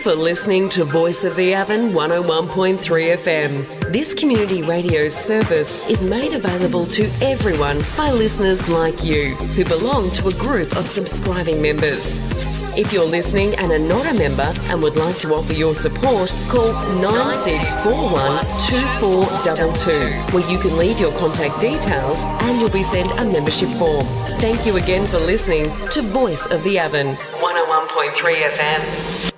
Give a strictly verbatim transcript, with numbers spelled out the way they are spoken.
for listening to Voice of the Avon one oh one point three F M. This community radio service is made available to everyone by listeners like you who belong to a group of subscribing members. If you're listening and are not a member and would like to offer your support, call nine six four one two four two two, where you can leave your contact details and you'll be sent a membership form. Thank you again for listening to Voice of the Avon one oh one point three F M.